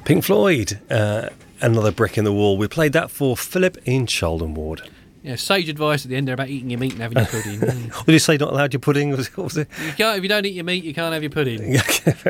Pink Floyd, Another Brick in the Wall. We played that for Philip in Charlton Ward. Yeah, sage advice at the end there about eating your meat and having your pudding. What did you say, not allowed your pudding? What was it? If you don't eat your meat, you can't have your pudding.